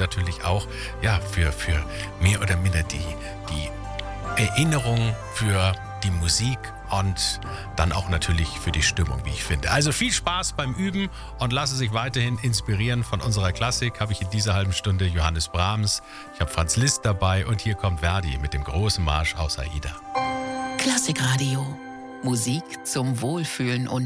natürlich auch für mehr oder minder die Erinnerung, für die Musik und dann auch natürlich für die Stimmung, wie ich finde. Also viel Spaß beim Üben und lasse sich weiterhin inspirieren von unserer Klassik. Habe ich in dieser halben Stunde Johannes Brahms, ich habe Franz Liszt dabei und hier kommt Verdi mit dem großen Marsch aus Aida. Klassikradio. Musik zum Wohlfühlen und